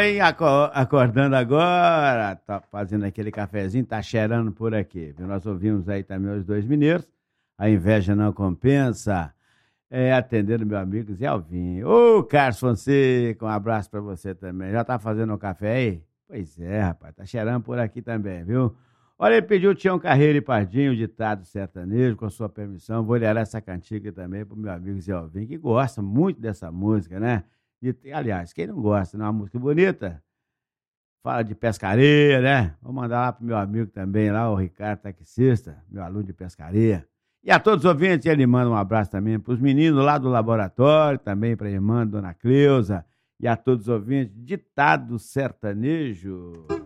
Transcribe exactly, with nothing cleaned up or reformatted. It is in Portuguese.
Bem, aco- acordando agora, tá fazendo aquele cafezinho, tá cheirando por aqui, viu? Nós ouvimos aí também os dois mineiros, a inveja não compensa, é, atendendo meu amigo Zé Alvim. Ô, Carlos Fonseca, um abraço pra você também. Já tá fazendo um café aí? Pois é, rapaz, tá cheirando por aqui também, viu? Olha, ele pediu o Tião Carreiro e Pardinho, ditado sertanejo, com a sua permissão. Vou olhar essa cantiga também pro meu amigo Zé Alvim, que gosta muito dessa música, né? E, aliás, quem não gosta, não é uma música bonita? Fala de pescaria, né? Vou mandar lá pro meu amigo também, lá, o Ricardo Taxista, meu aluno de pescaria. E a todos os ouvintes, ele manda um abraço também pros meninos lá do laboratório, também pra irmã, Dona Cleusa, e a todos os ouvintes, ditado sertanejo.